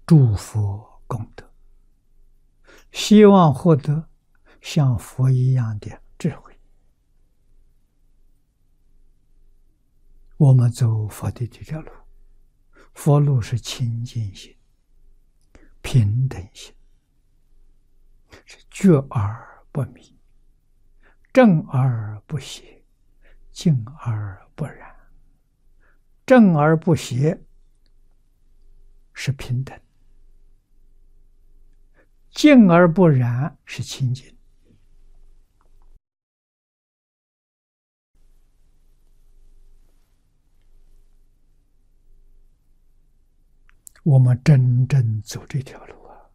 诸佛功德，希望获得像佛一样的智慧。我们走佛的这条路，佛路是清净心、平等心，是觉而不迷，正而不邪，静而不染。正而不邪是平等，静而不染是清净。我们真正走这条路啊，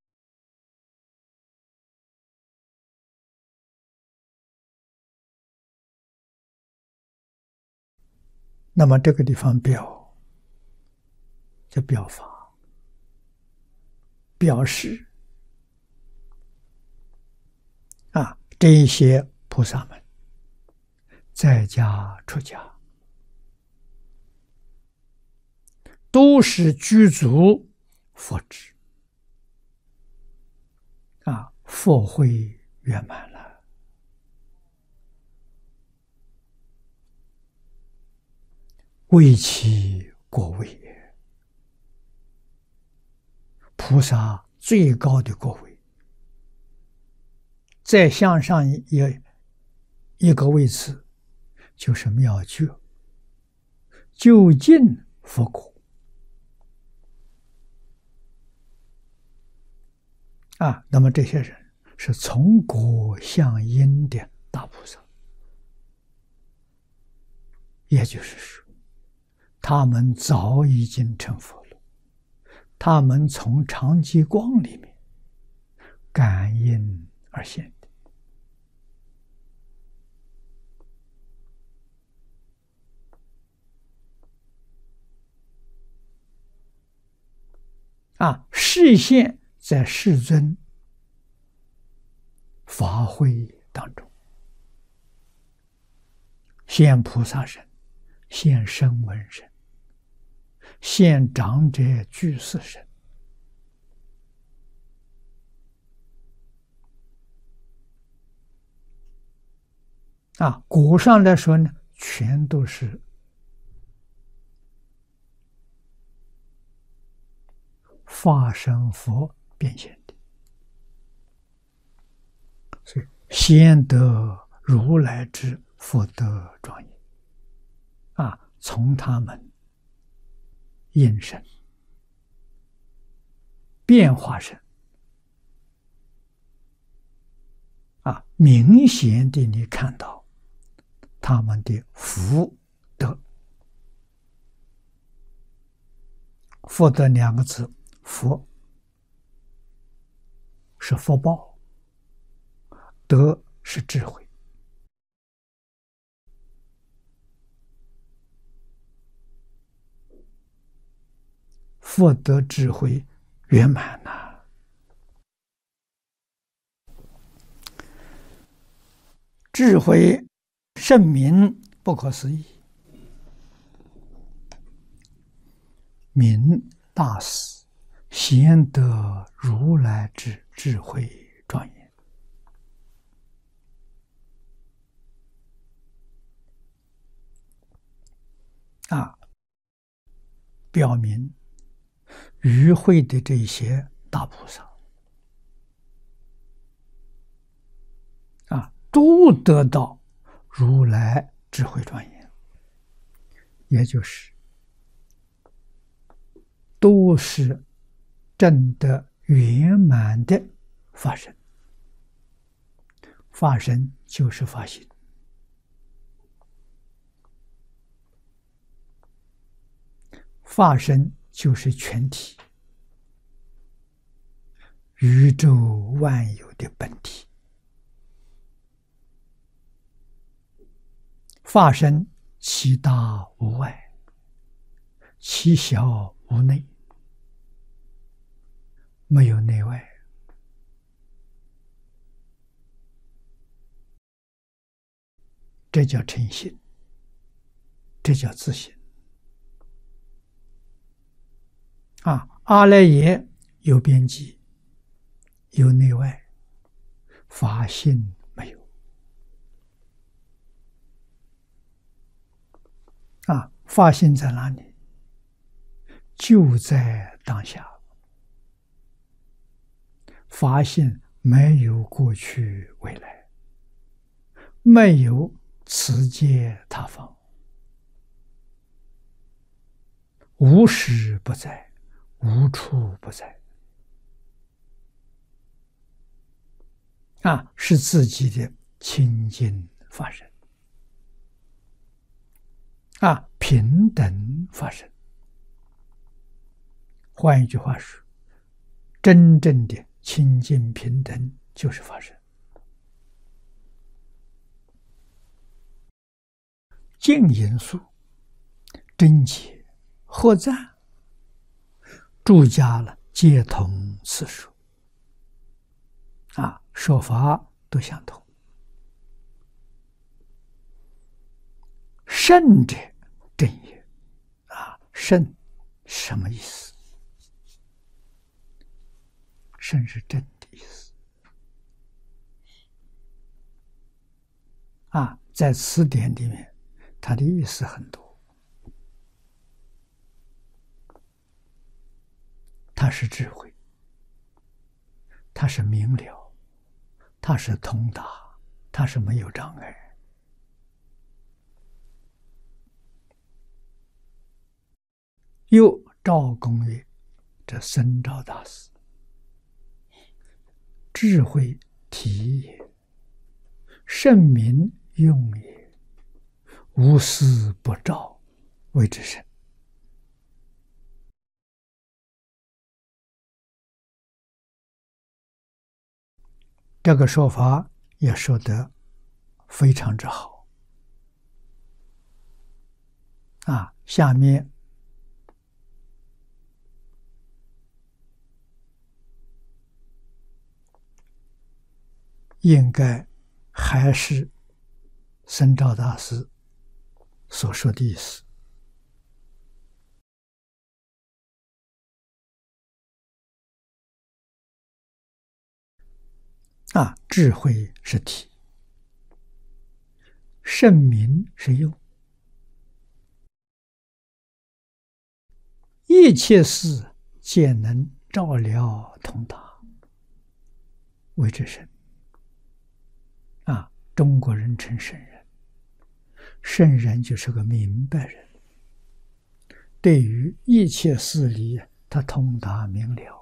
那么这个地方表叫表法，表示这一些菩萨们在家出家，都是具足佛智佛慧圆满了。为其果位也，菩萨最高的果位，再向上一个位次，就是妙觉，究竟佛果那么这些人是从果向因的大菩萨，也就是说，他们早已经成佛了，他们从常寂光里面感应而现的示现在世尊法会当中，现菩萨身，现声闻身，现长者居士身果上来说呢，全都是化身佛变现的，所以先得如来之福德庄严从他们应身变化身明显的你看到他们的福德。福德两个字，福是福报，德是智慧。福德智慧圆满了，智慧圣明不可思议，明大师先得如来之智慧庄严表明与会的这些大菩萨都得到如来智慧庄严，也就是都是证得圆满的法身。法身就是法性，法身就是全体宇宙万有的本体。法身其大无外，其小无内，没有内外。这叫诚信，这叫自信阿赖耶有边际，有内外，法性没有。法性在哪里？就在当下。法性没有过去未来，没有此界他方，无时不在，无处不在。是自己的清净法身，平等法身。换一句话说，真正的清净平等就是法身。净因素、真解、合赞，注加了皆同次数，说法都相同。圣者正也，圣什么意思？圣是真的意思。在词典里面，它的意思很多。它是智慧，它是明了，它是通达，它是没有障碍。又赵公曰：“这僧肇大师，智慧体也，圣明用也，无私不照，谓之圣。”这个说法也说得非常之好。下面应该还是僧肇大师所说的意思。智慧是体，圣明是用，一切事皆能照料通达，谓之圣。中国人称圣人，圣人就是个明白人，对于一切事理，他通达明了。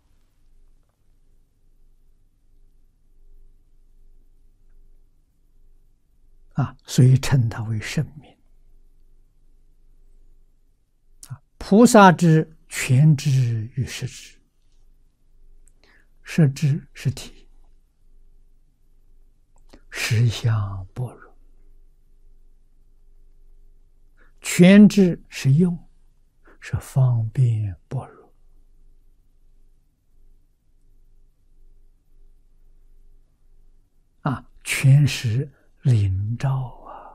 所以称他为圣明。菩萨之全知与实知，实知是体，实相般若；全知是用，是方便般若。全是灵照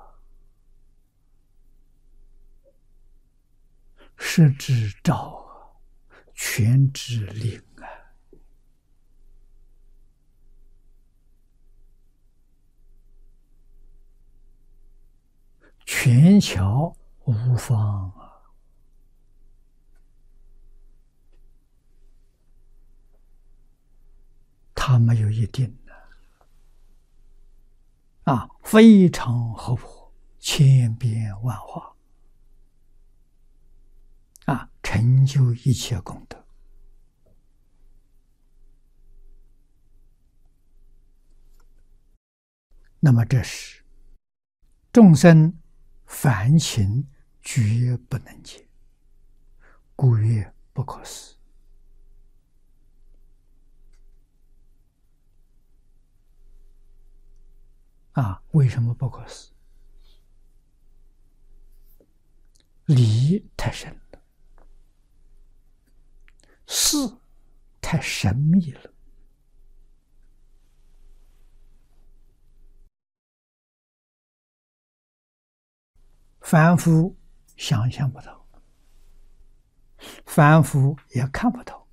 实知照全知灵全巧无方他没有一定非常合乎，千变万化，成就一切功德。那么这是众生凡情绝不能解，故曰不可思。为什么不可思？理太深了，事太神秘了。凡夫想象不到， 凡夫也看不到。